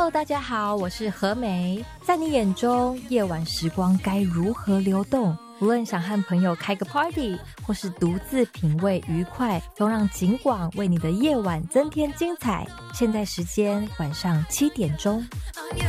Hello， 大家好，我是何美。在你眼中，夜晚时光该如何流动？无论想和朋友开个 party， 或是独自品味愉快，都让景广为你的夜晚增添精彩。现在时间晚上7点钟。